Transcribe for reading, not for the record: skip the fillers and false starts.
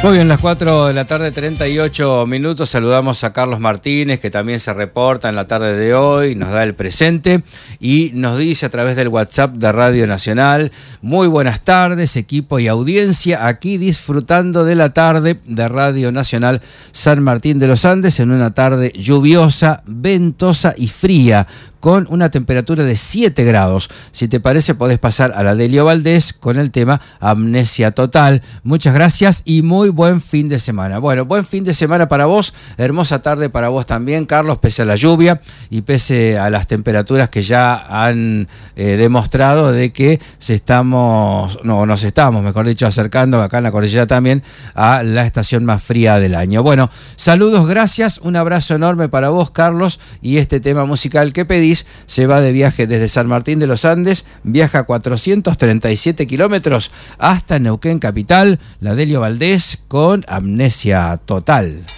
Muy bien, las 4 de la tarde, 38 minutos. Saludamos a Carlos Martínez, que también se reporta en la tarde de hoy, nos da el presente y nos dice a través del WhatsApp de Radio Nacional: muy buenas tardes, equipo y audiencia, aquí disfrutando de la tarde de Radio Nacional San Martín de los Andes, en una tarde lluviosa, ventosa y fría, con una temperatura de 7 grados. Si te parece, podés pasar a la Delio Valdés con el tema Amnesia Total. Muchas gracias y muy buen fin de semana. Bueno, buen fin de semana para vos, hermosa tarde para vos también, Carlos, pese a la lluvia y pese a las temperaturas que ya han demostrado de que nos estamos, mejor dicho, acercando acá en la cordillera también a la estación más fría del año. Bueno, saludos, gracias, un abrazo enorme para vos, Carlos, y este tema musical que pedís se va de viaje desde San Martín de los Andes, viaja 437 kilómetros hasta Neuquén capital, la Delio Valdés con Amnesia Total.